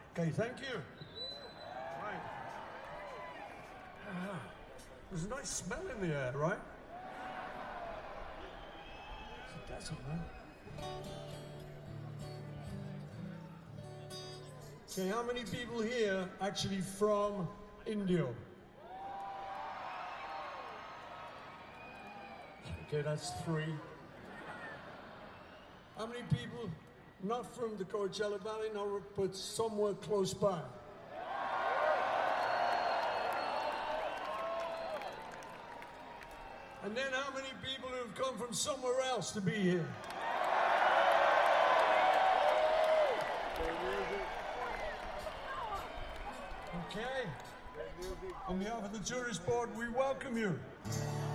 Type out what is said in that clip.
Okay, thank you. Right. There's a nice smell in the air, right? It's a desert, man. Okay, how many people here actually from India? Okay, that's 3. How many people not from the Coachella Valley, no, but somewhere close by? And then how many people who have come from somewhere else to be here? Okay. On behalf of the tourist board, we welcome you.